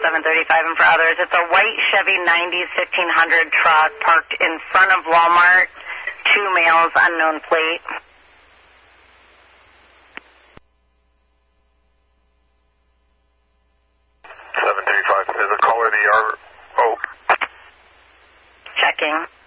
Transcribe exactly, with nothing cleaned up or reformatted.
seven thirty-five and for others. It's a white Chevy nineties fifteen hundred truck parked in front of Walmart. Two males, unknown plate. seven thirty-five, is the caller the R O? Checking.